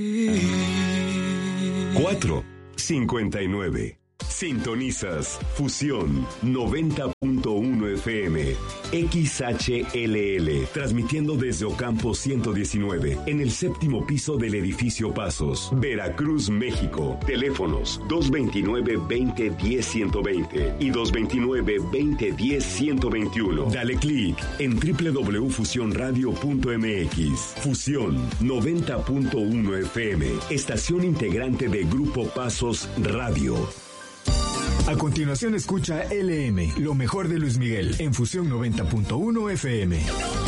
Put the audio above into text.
4:59. Sintonizas Fusión 90.1 FM, XHLL, transmitiendo desde Ocampo 119, en el séptimo piso del edificio Pasos, Veracruz, México. Teléfonos 229-2010-120 y 229-2010-121. Dale clic en www.fusionradio.mx. Fusión 90.1 FM, estación integrante de Grupo Pasos Radio. A continuación escucha LM, lo mejor de Luis Miguel, en Fusión 90.1 FM.